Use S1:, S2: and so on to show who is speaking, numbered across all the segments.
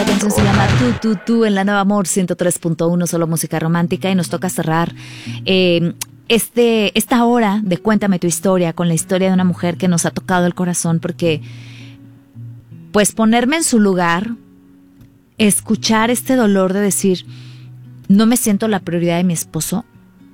S1: La canción se llama Tú en la Nueva Amor 103.1, solo música romántica, y nos toca cerrar esta hora de Cuéntame tu historia con la historia de una mujer que nos ha tocado el corazón, porque pues ponerme en su lugar, escuchar este dolor de decir no me siento la prioridad de mi esposo,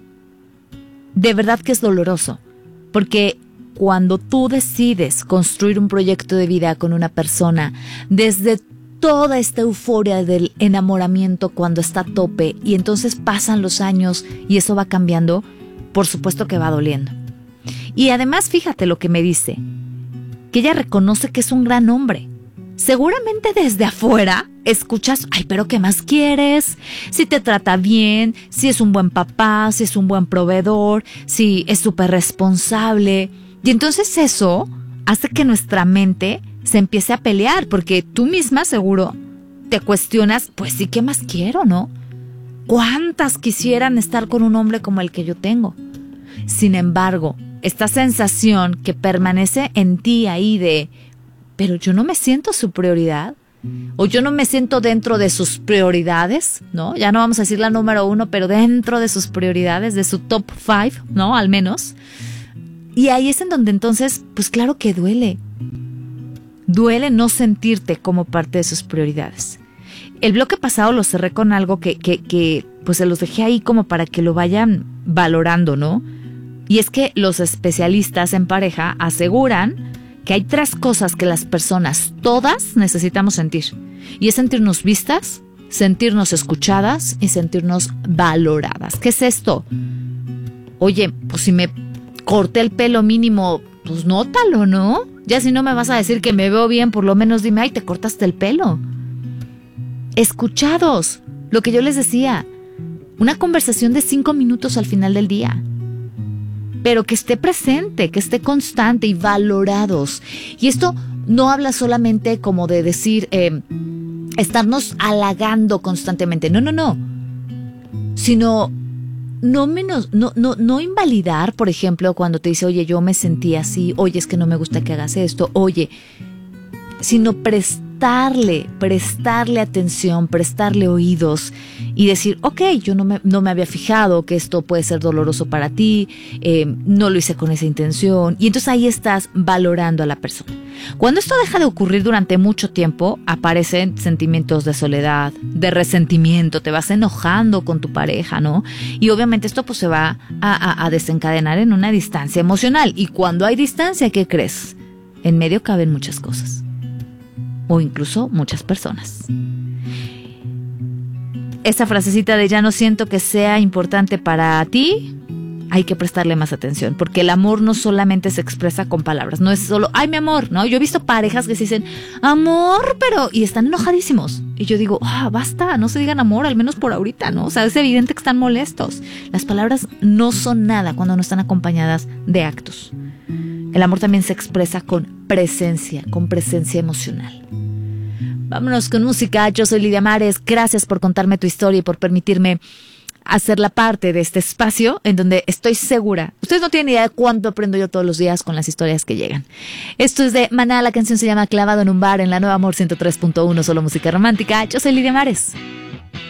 S1: de verdad que es doloroso, porque cuando tú decides construir un proyecto de vida con una persona, desde toda esta euforia del enamoramiento cuando está a tope, y entonces pasan los años y eso va cambiando, por supuesto que va doliendo. Y además fíjate lo que me dice, que ella reconoce que es un gran hombre. Seguramente desde afuera escuchas, ay, pero ¿qué más quieres? Si te trata bien, si es un buen papá, si es un buen proveedor, si es súper responsable. Y entonces eso hace que nuestra mente se empiece a pelear, porque tú misma seguro te cuestionas, pues sí, ¿qué más quiero, no? ¿Cuántas quisieran estar con un hombre como el que yo tengo? Sin embargo, esta sensación que permanece en ti ahí de, pero yo no me siento su prioridad, o yo no me siento dentro de sus prioridades, ¿no? Ya no vamos a decir la número 1, pero dentro de sus prioridades, de su top 5, ¿no? Al menos. Y ahí es en donde entonces, pues claro que duele. Duele no sentirte como parte de sus prioridades. El bloque pasado lo cerré con algo que pues se los dejé ahí como para que lo vayan valorando, ¿no? Y es que los especialistas en pareja aseguran que hay 3 cosas que las personas todas necesitamos sentir. Y es sentirnos vistas, sentirnos escuchadas y sentirnos valoradas. ¿Qué es esto? Oye, pues si me corté el pelo mínimo, pues nótalo, ¿no? Ya si no me vas a decir que me veo bien, por lo menos dime, ay, te cortaste el pelo. Escuchados, lo que yo les decía, una conversación de 5 minutos al final del día, pero que esté presente, que esté constante y valorados. Y esto no habla solamente como de decir, estarnos halagando constantemente, no, sino no invalidar, por ejemplo, cuando te dice, oye, yo me sentí así, oye, es que no me gusta que hagas esto, oye, sino prestarle atención, prestarle oídos y decir, ok, yo no me había fijado que esto puede ser doloroso para ti, no lo hice con esa intención, y entonces ahí estás valorando a la persona. Cuando esto deja de ocurrir durante mucho tiempo, aparecen sentimientos de soledad, de resentimiento, te vas enojando con tu pareja, ¿no? Y obviamente esto pues se va a desencadenar en una distancia emocional, y cuando hay distancia, ¿qué crees? En medio caben muchas cosas. O incluso muchas personas. Esa frasecita de ya no siento que sea importante para ti, hay que prestarle más atención, porque el amor no solamente se expresa con palabras, no es solo, ay, mi amor, ¿no? Yo he visto parejas que se dicen, amor, pero, y están enojadísimos. Y yo digo, basta, no se digan amor, al menos por ahorita, ¿no? O sea, es evidente que están molestos. Las palabras no son nada cuando no están acompañadas de actos. El amor también se expresa con presencia emocional. Vámonos con música. Yo soy Lidia Mares. Gracias por contarme tu historia y por permitirme hacer la parte de este espacio en donde estoy segura. Ustedes no tienen idea de cuánto aprendo yo todos los días con las historias que llegan. Esto es de Maná, la canción se llama Clavado en un bar en la Nueva Amor 103.1, solo música romántica. Yo soy Lidia Mares.